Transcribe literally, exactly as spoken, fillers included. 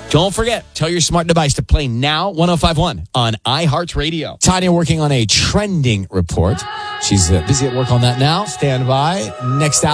Don't forget, tell your smart device to play Now one oh five point one on iHeartRadio. Tanya working on a trending report. She's uh, busy at work on that now. Stand by. Next hour.